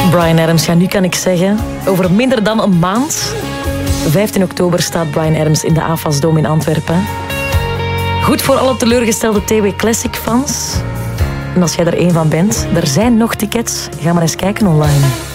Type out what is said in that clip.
Bryan Adams, ja, nu kan ik zeggen, over minder dan een maand, 15 oktober, staat Bryan Adams in de AFAS Dome in Antwerpen. Goed voor alle teleurgestelde TW Classic fans. En als jij er één van bent, er zijn nog tickets. Ga maar eens kijken online.